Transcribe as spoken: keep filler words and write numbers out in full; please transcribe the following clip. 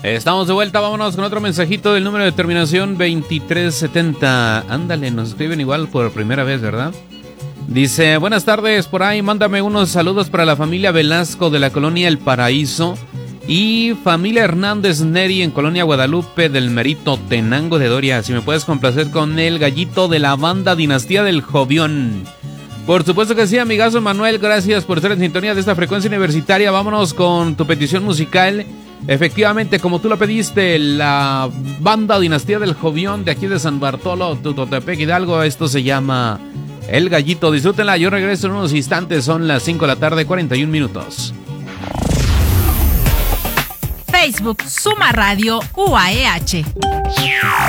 Estamos de vuelta, vámonos con otro mensajito del número de terminación veintitrés setenta. Ándale, nos escriben igual por primera vez, ¿verdad? Dice, buenas tardes, por ahí mándame unos saludos para la familia Velasco de la colonia El Paraíso y familia Hernández Neri en colonia Guadalupe del Merito, Tenango de Doria. Si me puedes complacer con el gallito de la banda Dinastía del Jovión. Por supuesto que sí, amigazo Manuel, gracias por estar en sintonía de esta frecuencia universitaria. Vámonos con tu petición musical. Efectivamente, como tú lo pediste, la banda Dinastía del Jovión de aquí de San Bartolo, Tutotepec, Hidalgo. Esto se llama El Gallito. Disfrútenla, yo regreso en unos instantes. Son las cinco de la tarde, cuarenta y un minutos. Facebook Suma Radio U A E H.